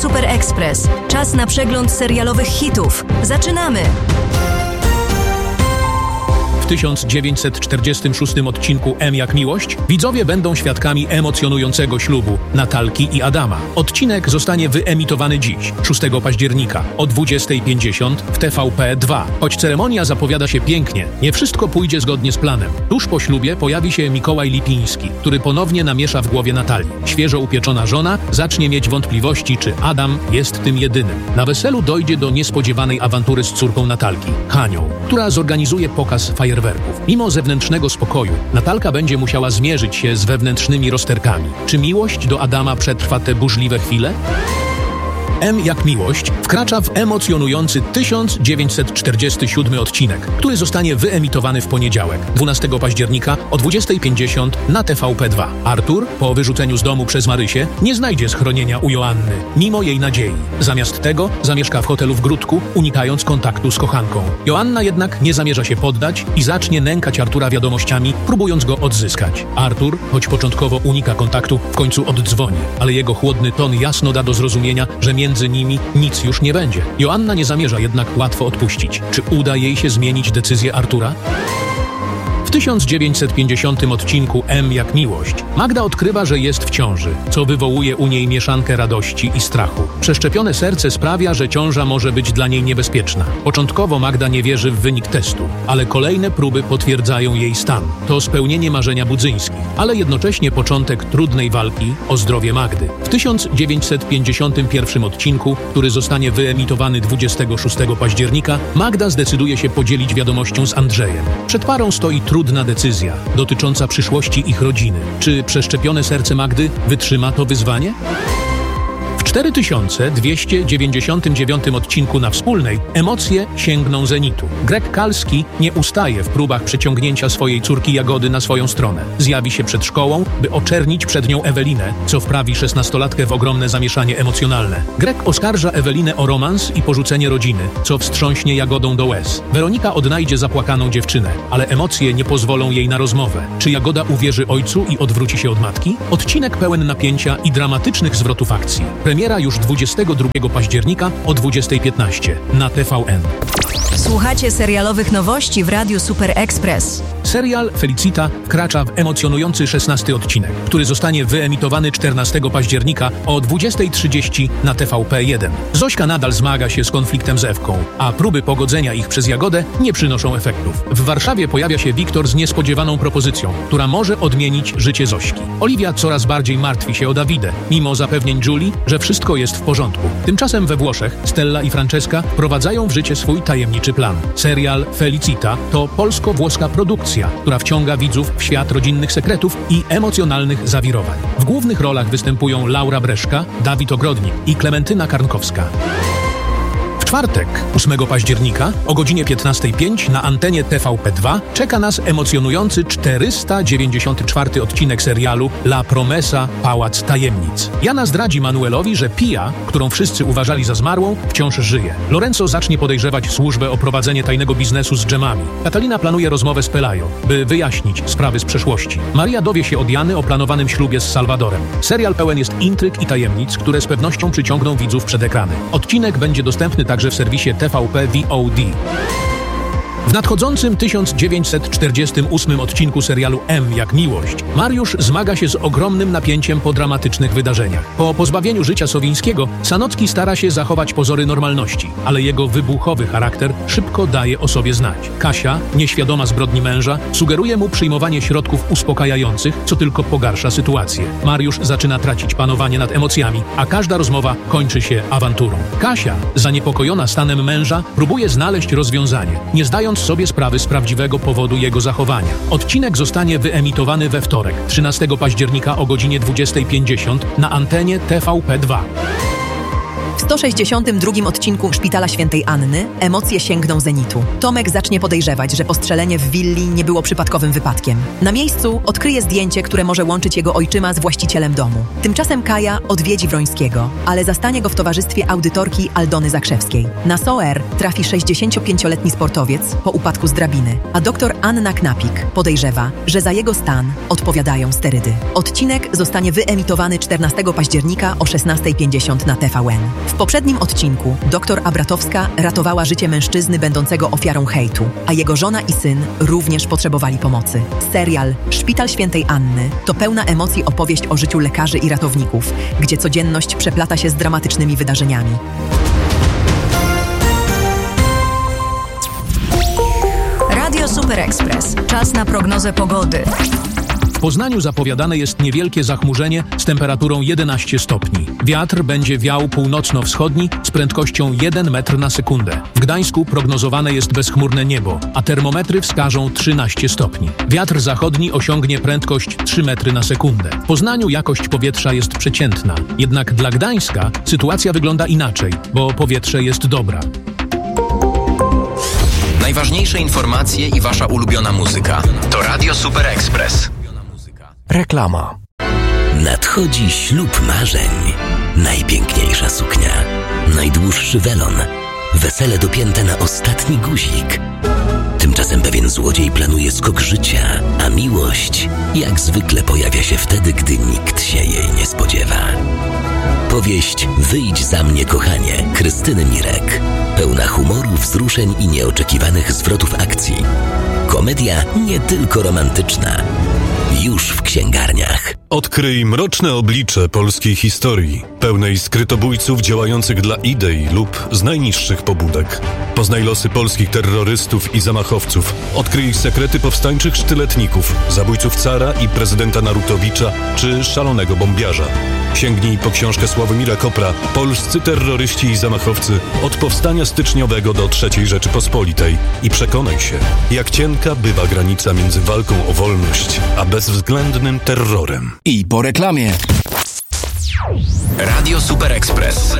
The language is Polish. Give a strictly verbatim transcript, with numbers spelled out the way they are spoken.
Super Express. Czas na przegląd serialowych hitów. Zaczynamy! W tysiąc dziewięćset czterdziestym szóstym odcinku M jak miłość widzowie będą świadkami emocjonującego ślubu Natalki i Adama. Odcinek zostanie wyemitowany dziś, szóstego października o dwudziestej pięćdziesiąt w T V P dwa. Choć ceremonia zapowiada się pięknie, nie wszystko pójdzie zgodnie z planem. Tuż po ślubie pojawi się Mikołaj Lipiński, który ponownie namiesza w głowie Natalii. Świeżo upieczona żona zacznie mieć wątpliwości, czy Adam jest tym jedynym. Na weselu dojdzie do niespodziewanej awantury z córką Natalki, Hanią, która zorganizuje pokaz fajerwerków. Mimo zewnętrznego spokoju, Natalka będzie musiała zmierzyć się z wewnętrznymi rozterkami. Czy miłość do Adama przetrwa te burzliwe chwile? M jak miłość wkracza w emocjonujący tysiąc dziewięćset czterdziesty siódmy odcinek, który zostanie wyemitowany w poniedziałek, dwunastego października o dwudziestej pięćdziesiąt na T V P dwa. Artur, po wyrzuceniu z domu przez Marysię, nie znajdzie schronienia u Joanny, mimo jej nadziei. Zamiast tego zamieszka w hotelu w Gródku, unikając kontaktu z kochanką. Joanna jednak nie zamierza się poddać i zacznie nękać Artura wiadomościami, próbując go odzyskać. Artur, choć początkowo unika kontaktu, w końcu oddzwoni, ale jego chłodny ton jasno da do zrozumienia, że między nimi nic już nie będzie. Joanna nie zamierza jednak łatwo odpuścić. Czy uda jej się zmienić decyzję Artura? W tysiąc dziewięćset pięćdziesiątym odcinku M jak miłość Magda odkrywa, że jest w ciąży, co wywołuje u niej mieszankę radości i strachu. Przeszczepione serce sprawia, że ciąża może być dla niej niebezpieczna. Początkowo Magda nie wierzy w wynik testu, ale kolejne próby potwierdzają jej stan. To spełnienie marzenia Budzyńskich, ale jednocześnie początek trudnej walki o zdrowie Magdy. W tysiąc dziewięćset pięćdziesiątym pierwszym odcinku, który zostanie wyemitowany dwudziestego szóstego października, Magda zdecyduje się podzielić wiadomością z Andrzejem. Przed parą stoi trudna decyzja dotycząca przyszłości ich rodziny. Czy przeszczepione serce Magdy wytrzyma to wyzwanie? W cztery tysiące dwieście dziewięćdziesiątym dziewiątym odcinku na Wspólnej emocje sięgną zenitu. Greg Kalski nie ustaje w próbach przeciągnięcia swojej córki Jagody na swoją stronę. Zjawi się przed szkołą, by oczernić przed nią Ewelinę, co wprawi szesnastolatkę w ogromne zamieszanie emocjonalne. Greg oskarża Ewelinę o romans i porzucenie rodziny, co wstrząśnie Jagodą do łez. Weronika odnajdzie zapłakaną dziewczynę, ale emocje nie pozwolą jej na rozmowę. Czy Jagoda uwierzy ojcu i odwróci się od matki? Odcinek pełen napięcia i dramatycznych zwrotów akcji. Premiera już dwudziestego drugiego października o dwudziestej piętnaście na T V N. Słuchacie serialowych nowości w Radiu Super Express. Serial Felicita wkracza w emocjonujący szesnasty odcinek, który zostanie wyemitowany czternastego października o dwudziestej trzydzieści na T V P jeden. Zośka nadal zmaga się z konfliktem z Ewką, a próby pogodzenia ich przez Jagodę nie przynoszą efektów. W Warszawie pojawia się Wiktor z niespodziewaną propozycją, która może odmienić życie Zośki. Oliwia coraz bardziej martwi się o Dawidę, mimo zapewnień Julii, że wszystko jest w porządku. Tymczasem we Włoszech Stella i Francesca wprowadzają w życie swój tajemniczy plan. Serial Felicita to polsko-włoska produkcja, która wciąga widzów w świat rodzinnych sekretów i emocjonalnych zawirowań. W głównych rolach występują Laura Breszka, Dawid Ogrodnik i Klementyna Karnkowska. W czwartek, ósmego października o godzinie piętnastej pięć na antenie T V P dwa czeka nas emocjonujący czterysta dziewięćdziesiąty czwarty odcinek serialu La Promesa – Pałac Tajemnic. Jana zdradzi Manuelowi, że Pia, którą wszyscy uważali za zmarłą, wciąż żyje. Lorenzo zacznie podejrzewać służbę o prowadzenie tajnego biznesu z dżemami. Katalina planuje rozmowę z Pelayo, by wyjaśnić sprawy z przeszłości. Maria dowie się od Jany o planowanym ślubie z Salvadorem. Serial pełen jest intryg i tajemnic, które z pewnością przyciągną widzów przed ekrany. Odcinek będzie dostępny także w serwisie T V P V O D. W nadchodzącym tysiąc dziewięćset czterdziestym ósmym odcinku serialu M jak miłość Mariusz zmaga się z ogromnym napięciem po dramatycznych wydarzeniach. Po pozbawieniu życia Sowińskiego Sanocki stara się zachować pozory normalności, ale jego wybuchowy charakter szybko daje o sobie znać. Kasia, nieświadoma zbrodni męża, sugeruje mu przyjmowanie środków uspokajających, co tylko pogarsza sytuację. Mariusz zaczyna tracić panowanie nad emocjami, a każda rozmowa kończy się awanturą. Kasia, zaniepokojona stanem męża, próbuje znaleźć rozwiązanie, nie zdając sobie sprawy z prawdziwego powodu jego zachowania. Odcinek zostanie wyemitowany we wtorek, trzynastego października o godzinie dwudziestej pięćdziesiąt na antenie T V P dwa. W sto sześćdziesiątym drugim odcinku Szpitala Świętej Anny emocje sięgną zenitu. Tomek zacznie podejrzewać, że postrzelenie w willi nie było przypadkowym wypadkiem. Na miejscu odkryje zdjęcie, które może łączyć jego ojczyma z właścicielem domu. Tymczasem Kaja odwiedzi Wrońskiego, ale zastanie go w towarzystwie audytorki Aldony Zakrzewskiej. Na S O R trafi sześćdziesięciopięcioletni sportowiec po upadku z drabiny, a doktor Anna Knapik podejrzewa, że za jego stan odpowiadają sterydy. Odcinek zostanie wyemitowany czternastego października o szesnasta pięćdziesiąt na T V N. W poprzednim odcinku doktor Abratowska ratowała życie mężczyzny będącego ofiarą hejtu, a jego żona i syn również potrzebowali pomocy. Serial Szpital Świętej Anny to pełna emocji opowieść o życiu lekarzy i ratowników, gdzie codzienność przeplata się z dramatycznymi wydarzeniami. Radio Super Express. Czas na prognozę pogody. W Poznaniu zapowiadane jest niewielkie zachmurzenie z temperaturą jedenaście stopni. Wiatr będzie wiał północno-wschodni z prędkością jeden metr na sekundę. W Gdańsku prognozowane jest bezchmurne niebo, a termometry wskażą trzynaście stopni. Wiatr zachodni osiągnie prędkość trzy metry na sekundę. W Poznaniu jakość powietrza jest przeciętna, jednak dla Gdańska sytuacja wygląda inaczej, bo powietrze jest dobra. Najważniejsze informacje i wasza ulubiona muzyka to Radio Super Express. Reklama. Nadchodzi ślub marzeń. Najpiękniejsza suknia, najdłuższy welon, wesele dopięte na ostatni guzik. Tymczasem pewien złodziej planuje skok życia, a miłość jak zwykle pojawia się wtedy, gdy nikt się jej nie spodziewa. Powieść Wyjdź za mnie, kochanie, Krystyny Mirek. Pełna humoru, wzruszeń i nieoczekiwanych zwrotów akcji. Komedia nie tylko romantyczna. Już w księgarniach. Odkryj mroczne oblicze polskiej historii, pełnej skrytobójców działających dla idei lub z najniższych pobudek. Poznaj losy polskich terrorystów i zamachowców. Odkryj sekrety powstańczych sztyletników, zabójców cara i prezydenta Narutowicza czy szalonego bombiarza. Sięgnij po książkę Sławomira Kopra Polscy terroryści i zamachowcy od powstania styczniowego do trzeciej Rzeczypospolitej i przekonaj się, jak cienka bywa granica między walką o wolność a bezwzględnym terrorem. I po reklamie. Radio Super Express.